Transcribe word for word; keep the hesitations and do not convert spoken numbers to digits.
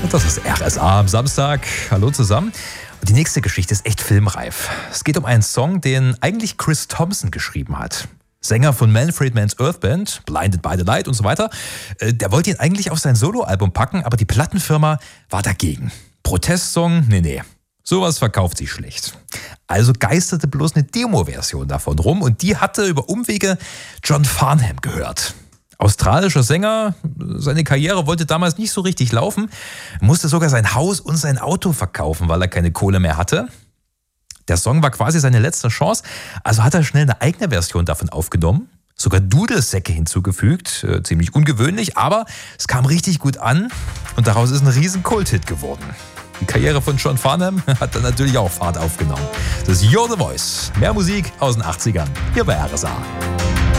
Das ist R S A am Samstag. Hallo zusammen. Und die nächste Geschichte ist echt filmreif. Es geht um einen Song, den eigentlich Chris Thompson geschrieben hat. Sänger von Manfred Mann's Earth Band, Blinded by the Light und so weiter. Der wollte ihn eigentlich auf sein Soloalbum packen, aber die Plattenfirma war dagegen. Protestsong? Nee, nee. Sowas verkauft sich schlecht. Also geisterte bloß eine Demo-Version davon rum und die hatte über Umwege John Farnham gehört. Australischer Sänger, seine Karriere wollte damals nicht so richtig laufen, musste sogar sein Haus und sein Auto verkaufen, weil er keine Kohle mehr hatte. Der Song war quasi seine letzte Chance, also hat er schnell eine eigene Version davon aufgenommen, sogar Dudelsäcke hinzugefügt, äh, ziemlich ungewöhnlich, aber es kam richtig gut an und daraus ist ein riesen Kulthit geworden. Die Karriere von John Farnham hat dann natürlich auch Fahrt aufgenommen. Das ist You're the Voice, mehr Musik aus den achtzigern, hier bei R S A.